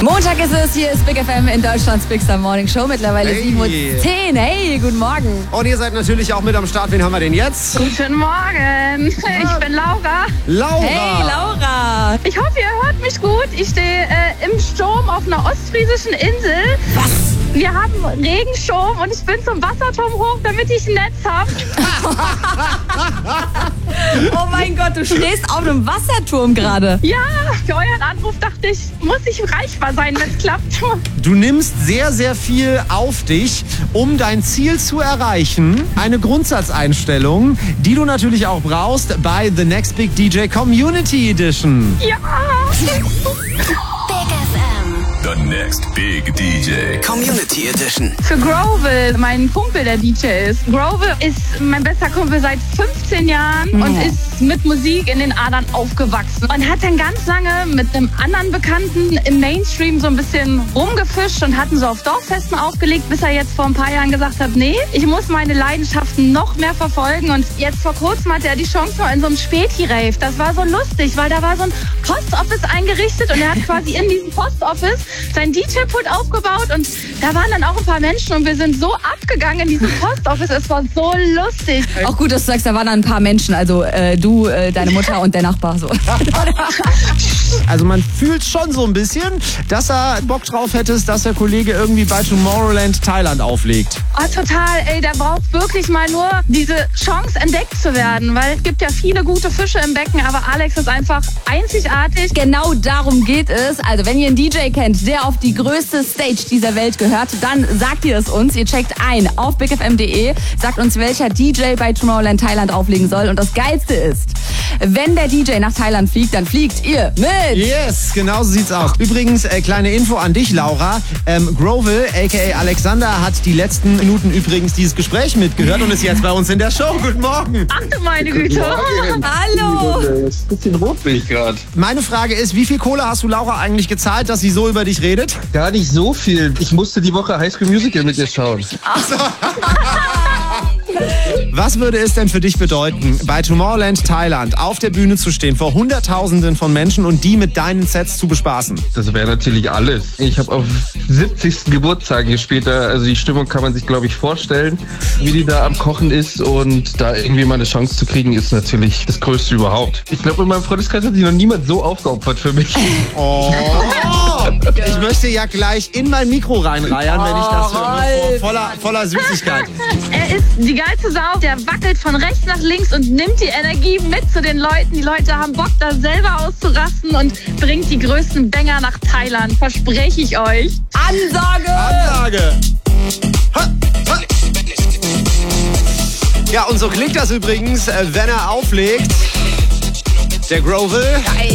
Montag ist es, hier ist Big FM in Deutschlands Big Star Morning Show. Mittlerweile 7:10 Uhr. Hey, guten Morgen. Und ihr seid natürlich auch mit am Start. Wen haben wir denn jetzt? Guten Morgen, ich bin Laura. Laura. Hey, Laura. Ich hoffe, ihr hört mich gut. Ich stehe im Sturm auf einer ostfriesischen Insel. Was? Wir haben Regensturm und ich bin zum Wasserturm hoch, damit ich ein Netz habe. Oh mein Gott, du stehst auf einem Wasserturm gerade. Ja, für euren Anruf dachte ich, muss ich reichbar sein, wenn es klappt. Du nimmst sehr, sehr viel auf dich, um dein Ziel zu erreichen. Eine Grundsatzeinstellung, die du natürlich auch brauchst bei The Next Big DJ Community Edition. Ja! The Next Big DJ Community Edition. Für Grovel, mein Kumpel, der DJ ist. Grovel ist mein bester Kumpel seit 15 Jahren und ist mit Musik in den Adern aufgewachsen. Und hat dann ganz lange mit einem anderen Bekannten im Mainstream so ein bisschen rumgefischt und hatten so auf Dorffesten aufgelegt, bis er jetzt vor ein paar Jahren gesagt hat, nee, ich muss meine Leidenschaften noch mehr verfolgen. Und jetzt vor kurzem hatte er die Chance mal in so einem Späti-Rave. Das war so lustig, weil da war so ein Postoffice eingerichtet und er hat quasi in diesem Postoffice sein DJ-Pult aufgebaut und da waren dann auch ein paar Menschen und wir sind so abgegangen in diesem Postoffice. Es war so lustig. Auch gut, dass du sagst, da waren dann ein paar Menschen. Also du, deine Mutter und der Nachbar. So. Also man fühlt schon so ein bisschen, dass er Bock drauf hättest, dass der Kollege irgendwie bei Tomorrowland Thailand auflegt. Oh, total. Ey, der braucht wirklich mal nur diese Chance, entdeckt zu werden, weil es gibt ja viele gute Fische im Becken, aber Alex ist einfach einzigartig. Genau darum geht es. Also wenn ihr einen DJ kennt, der auf die größte Stage dieser Welt gehört, dann sagt ihr es uns. Ihr checkt ein auf bigfm.de, sagt uns, welcher DJ bei Tomorrowland Thailand auflegen soll. Und das Geilste ist, wenn der DJ nach Thailand fliegt, dann fliegt ihr mit. Yes, genau so sieht's aus. Übrigens, kleine Info an dich, Laura. Grovel, a.k.a. Alexander, hat die letzten Minuten übrigens dieses Gespräch mitgehört und ist jetzt bei uns in der Show. Guten Morgen. Ach du meine Güte. Hallo. Ein bisschen rot bin ich gerade. Meine Frage ist, wie viel Kohle hast du Laura eigentlich gezahlt, dass sie so über dich redet? Gar nicht so viel. Ich musste die Woche High School Musical mit dir schauen. Was würde es denn für dich bedeuten, bei Tomorrowland Thailand auf der Bühne zu stehen, vor Hunderttausenden von Menschen und die mit deinen Sets zu bespaßen? Das wäre natürlich alles. Ich habe auf 70. Geburtstag gespielt. Also die Stimmung kann man sich, glaube ich, vorstellen, wie die da am Kochen ist. Und da irgendwie mal eine Chance zu kriegen, ist natürlich das Größte überhaupt. Ich glaube, in meinem Freundeskreis hat sich noch niemand so aufgeopfert für mich. Oh. Ich möchte ja gleich in mein Mikro reinreiern, wenn ich das höre, voller Süßigkeit. Er ist die geilste Sau, der wackelt von rechts nach links und nimmt die Energie mit zu den Leuten. Die Leute haben Bock, da selber auszurasten und bringt die größten Banger nach Thailand. Verspreche ich euch. Ansage! Ha, ha. Ja, und so klingt das übrigens, wenn er auflegt. Der Grovel.